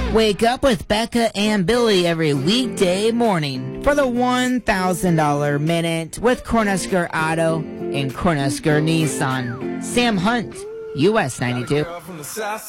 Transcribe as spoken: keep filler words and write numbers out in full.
Wake up with Becca and Billy every weekday morning for the one thousand dollars Minute with Cornhusker Auto and Cornhusker Nissan. Sam Hunt, U S ninety-two.